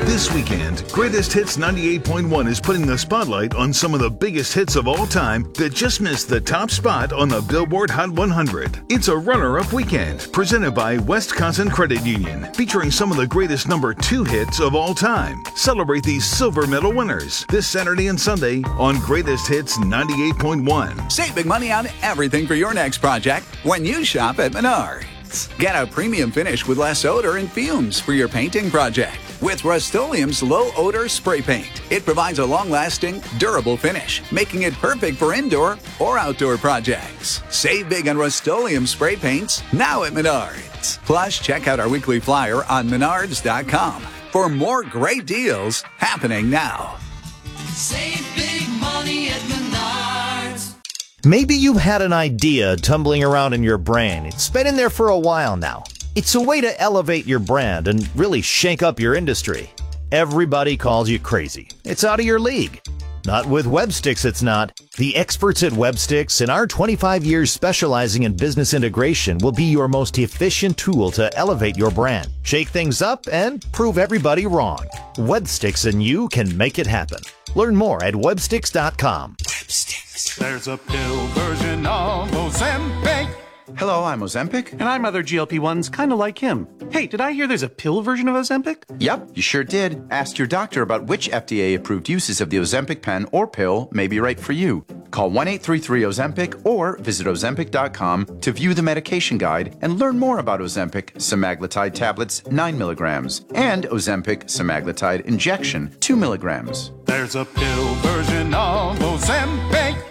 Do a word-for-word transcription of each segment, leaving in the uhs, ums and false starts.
This weekend, Greatest Hits ninety-eight point one is putting the spotlight on some of the biggest hits of all time that just missed the top spot on the Billboard Hot one hundred. It's a runner-up weekend presented by Wisconsin Credit Union, featuring some of the greatest number two hits of all time. Celebrate these silver medal winners this Saturday and Sunday on Greatest Hits ninety-eight point one. Save big money on everything for your next project when you shop at Menards. Get a premium finish with less odor and fumes for your painting project with Rust-Oleum's low odor spray paint. It provides a long-lasting, durable finish, making it perfect for indoor or outdoor projects. Save big on Rust-Oleum spray paints now at Menards. Plus, check out our weekly flyer on menards dot com for more great deals happening now. Save big money at Menards. Maybe you've had an idea tumbling around in your brain. It's been in there for a while now. It's a way to elevate your brand and really shake up your industry. Everybody calls you crazy. It's out of your league. Not with Websticks, it's not. The experts at Websticks and our twenty-five years specializing in business integration will be your most efficient tool to elevate your brand, shake things up, and prove everybody wrong. Websticks and you can make it happen. Learn more at websticks dot com. There's a pill version of Ozempic. Hello, I'm Ozempic. And I'm other G L P ones kind of like him. Hey, did I hear there's a pill version of Ozempic? Yep, you sure did. Ask your doctor about which F D A-approved uses of the Ozempic pen or pill may be right for you. Call one eight three three Ozempic or visit ozempic dot com to view the medication guide and learn more about Ozempic semaglutide tablets nine milligrams and Ozempic semaglutide injection two milligrams. There's a pill version of Ozempic.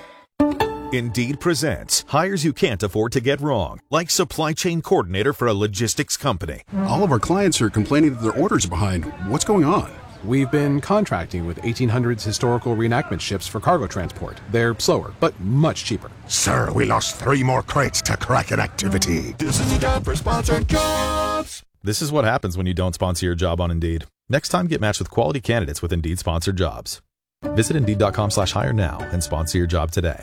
Indeed presents hires you can't afford to get wrong, like supply chain coordinator for a logistics company. All of our clients are complaining that their orders are behind. What's going on? We've been contracting with eighteen hundreds historical reenactment ships for cargo transport. They're slower, but much cheaper. Sir, we lost three more crates to Kraken activity. This is the job for sponsored jobs. This is what happens when you don't sponsor your job on Indeed. Next time, get matched with quality candidates with Indeed sponsored jobs. Visit Indeed dot com slash hire now and sponsor your job today.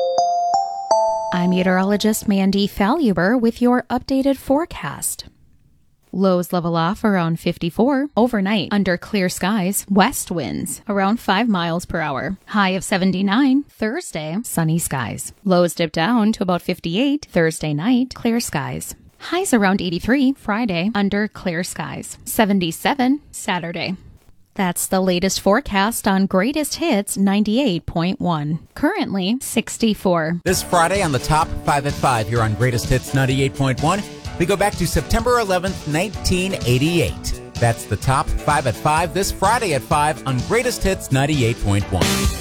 I'm meteorologist Mandy Faluber with your updated forecast. Lows level off around fifty-four. Overnight, under clear skies, west winds around five miles per hour. High of seventy-nine. Thursday, sunny skies. Lows dip down to about fifty-eight. Thursday night, clear skies. Highs around eighty-three. Friday, under clear skies. seventy-seven. Saturday. That's the latest forecast on Greatest Hits ninety-eight point one. Currently, sixty-four. This Friday on the Top five at five here on Greatest Hits ninety-eight point one, we go back to September eleventh, nineteen eighty-eight. That's the Top five at five this Friday at five on Greatest Hits ninety-eight point one.